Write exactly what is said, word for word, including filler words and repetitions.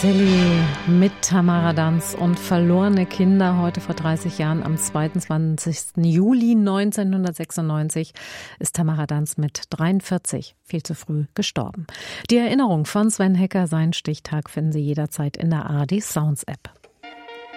Silly mit Tamara Danz und verlorene Kinder. Heute vor dreißig Jahren, am zweiundzwanzigsten Juli neunzehnhundertsechsundneunzig, ist Tamara Danz mit dreiundvierzig viel zu früh gestorben. Die Erinnerung von Sven Hecker, seinen Stichtag, finden Sie jederzeit in der A R D Sounds App.